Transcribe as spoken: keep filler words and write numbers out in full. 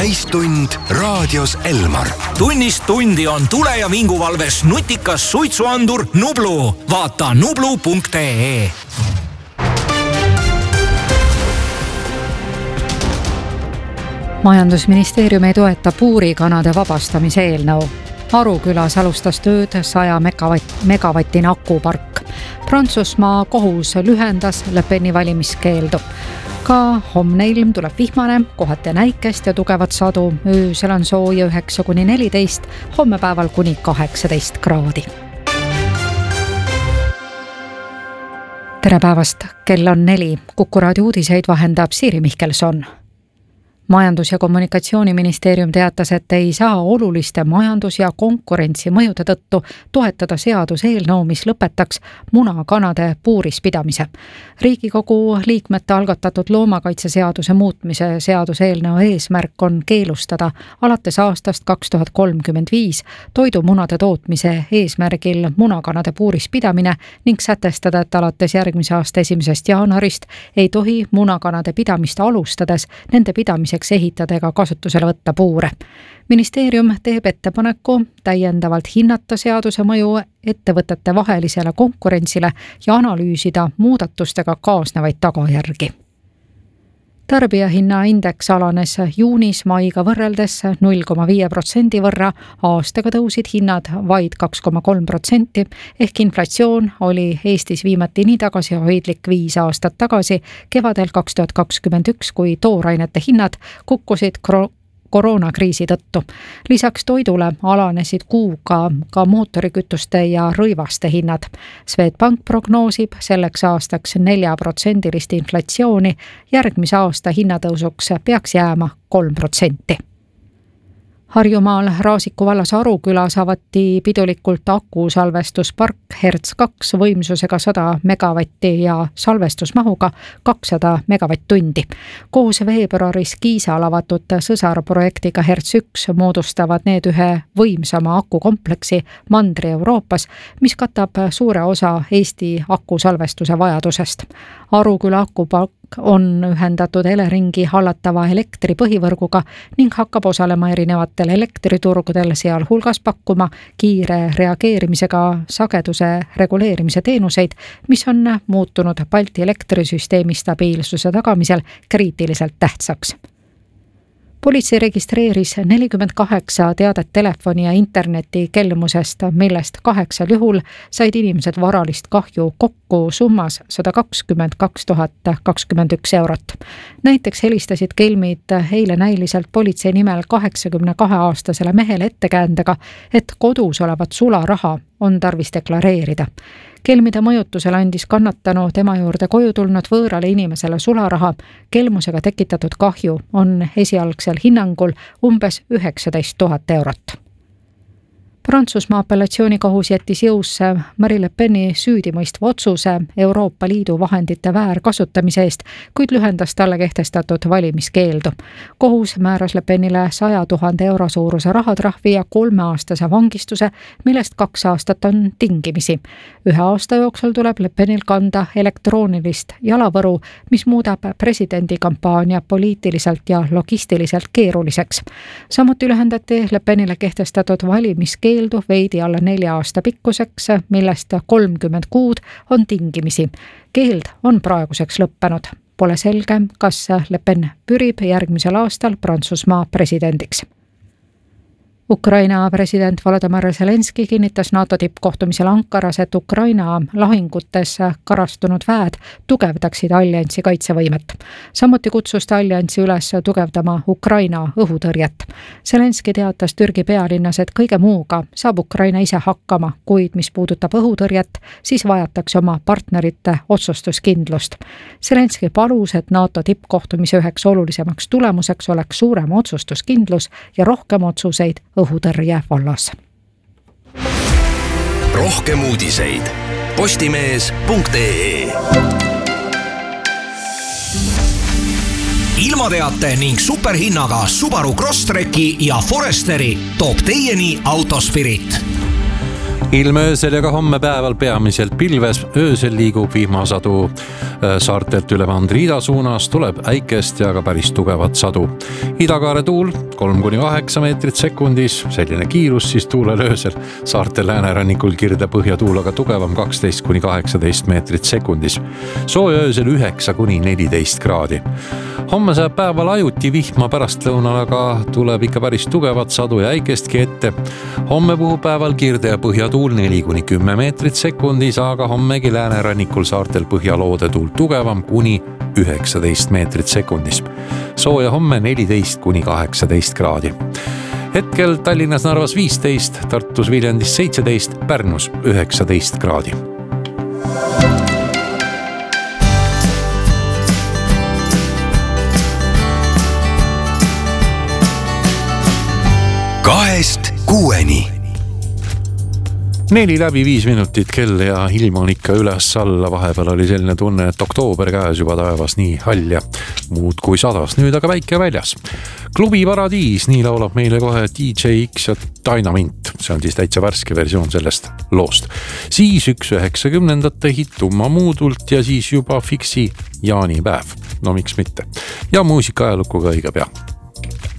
täistund raadios Elmar. Tunnist tundi on tule- ja vinguvalves nutikas suitsuandur Nublu. Vaata nublu punkt ee. Majandusministeerium ei toeta puurikanade vabastamise eelnõu. Arukülas alustas tööd saja megavattine akupark. Prantsusmaa kohus lühendas Le Peni valimiskeeldu. Ka homne ilm tuleb vihmane, kohati näikest ja tugevat sadu. Öösel on sooja üheksa kuni neliteist, homme päeval kuni kaheksateist kraadi. Tere päevast, kell on neli. Kuku raadio uudiseid vahendab Siiri Mihkelson. Majandus- ja Kommunikatsiooniministeerium teatas, et ei saa oluliste majandus- ja konkurentsi mõjude tõttu toetada seaduseelnõu, mis lõpetaks munakanade puurispidamise. Riigikogu liikmete algatatud loomakaitseseaduse muutmise seaduseelnõu eesmärk on keelustada alates aastast kaks tuhat kolmkümmend viis toidumunade tootmise eesmärgil munakanade puurispidamine ning sätestada, et alates järgmise aasta esimesest jaanuarist ei tohi munakanade pidamist alustades nende pidamise ehitada ega kasutusele võtta puure. Ministeerium teeb ettepaneku täiendavalt hinnata seaduse mõju ettevõtete vahelisele konkurentsile ja analüüsida muudatustega kaasnevaid tagajärgi. Tarbijahinnaindeks alanes juunis maiga võrreldes null koma viis protsendi võrra, aastaga tõusid hinnad vaid kaks koma kolm protsenti, ehk inflatsioon oli Eestis viimati nii tagasihoidlik viis aastat tagasi, kevadel kaks tuhat kakskümmend üks, kui toorainete hinnad kukkusid kro- koroonakriisi tõttu. Lisaks toidule alanesid kuuga ka mootorikütuste ja rõivaste hinnad. Swedbank prognoosib selleks aastaks nelja protsendilist inflatsiooni, järgmise aasta hinnatõusuks peaks jääma kolm protsenti. Harjumaal Raasiku vallas Arukülas avati pidulikult akusalvestuspark Hertz kaks võimsusega sada megavatti ja salvestusmahuga kakssada megavatt-tundi. Koos veebruaris Kiisal avatud sõsarprojektiga Hertz üks moodustavad need ühe võimsama akukompleksi Mandri-Euroopas, mis katab suure osa Eesti akusalvestuse vajadusest. Aruküla akupark on ühendatud Eleringi hallatava elektripõhivõrguga ning hakkab osalema erinevatel elektriturgudel, sealhulgas pakkuma kiire reageerimisega sageduse reguleerimise teenuseid, mis on muutunud Balti elektrisüsteemi stabiilsuse tagamisel kriitiliselt tähtsaks. Politsei registreeris nelikümmend kaheksa teadet telefoni ja interneti kelmusest, millest kaheksal juhul said inimesed varalist kahju kokku summas sada kakskümmend kaks tuhat kakskümmend üks eurot. Näiteks helistasid kelmid eile näiliselt politsei nimel kaheksakümne kahe aastasele mehele ettekäändega, et kodus olevat sularaha on tarvis deklareerida. Kelmide mõjutusel andis kannatanu tema juurde koju tulnud võõrale inimesele sularaha. Kelmusega tekitatud kahju on esialgsel hinnangul umbes üheksateist tuhat eurot. Prantsusmaa apellatsioonikohus jättis jõusse Marine Le Peni süüdimõistva otsuse Euroopa Liidu vahendite väärkasutamise eest, kuid lühendas talle kehtestatud valimiskeeldu. Kohus määras Le Penile saja tuhande euro suuruse rahatrahvi ja kolmeaastase vangistuse, millest kaks aastat on tingimisi. Ühe aasta jooksul tuleb Le Penil kanda elektroonilist jalavõru, mis muudab presidendi kampaania poliitiliselt ja logistiliselt keeruliseks. Samuti lühendati Le Penile kehtestatud valimiskeeldu veidi alla nelja aasta pikkuseks, millest kolmkümmend kuud on tingimisi. Keeld on praeguseks lõppenud. Pole selge, kas Le Pen pürib järgmisel aastal Prantsusmaa presidendiks. Ukraina president Volodymyr Zelenski kinnitas NATO tippkohtumisel Ankaras, et Ukraina lahingutes karastunud väed tugevdaksid alliansi kaitsevõimet. Samuti kutsus ta alliansi üles tugevdama Ukraina õhutõrjet. Zelenski teatas Türgi pealinnas, et kõige muuga saab Ukraina ise hakkama, kuid mis puudutab õhutõrjet, siis vajatakse oma partnerite otsustuskindlust. Zelenski palus, et NATO tippkohtumise üheks olulisemaks tulemuseks oleks suurem otsustuskindlus ja rohkem otsuseid õhutõrje vallas. Rohkem uudiseid postimees punkt ee. Ilmateate ning superhinnaga Subaru Crosstreki ja Foresteri toob teieni Autospirit. ilm öösel ja ka homme päeval peamiselt pilves, öösel liigub vihmasadu saartelt üle mandri ida suunas, tuleb äikest ja ka päris tugevat sadu. Idakaare tuul kolm kuni kaheksa meetrit sekundis, selline kiirus siis tuulel öösel, saartel läänerannikul kirde põhjatuul aga tugevam kaksteist kuni kaheksateist meetrit sekundis. Sooja öösel üheksa kuni neliteist kraadi. Homme saab päeval ajuti vihma, pärastlõunal aga tuleb ikka päris tugevat sadu ja äikestki ette. Homme puhub päeval kirde ja põhjatuul neli kuni kümme meetrit sekundis, aga hommegi läänerannikul saartel põhjaloode tuul tugevam kuni üheksateist meetrit sekundis. Sooja homme neliteist kuni kaheksateist kraadi. Hetkel Tallinnas, Narvas viisteist, Tartus, Viljandis seitseteist, Pärnus üheksateist kraadi. Kahest kuueni. Neli läbi viis minutit kell ja ilm on ikka üles alla. Vahepeal oli selline tunne, et oktoober käes juba taevas nii hall ja muud kui sadas. Nüüd aga väike väljas. Klubi Paradiis, nii laulab meile kohe D J X ja Dynamint. See on siis täitsa värske versioon sellest loost. Siis üks üheksakümnendate hitt Tumma muudult ja siis juba Fiksi jaanipäev. No miks mitte. Ja muusika ajalukku ka õige pea.